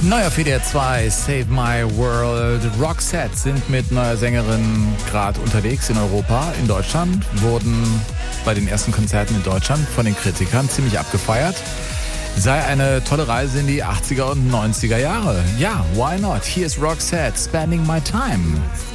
Neuer für WDR 2, Save My World. Roxette sind mit neuer Sängerin gerade unterwegs in Europa. In Deutschland wurden bei den ersten Konzerten in Deutschland von den Kritikern ziemlich abgefeiert. Sei eine tolle Reise in die 80er und 90er Jahre. Ja, why not? Hier ist Roxette, Spending My Time.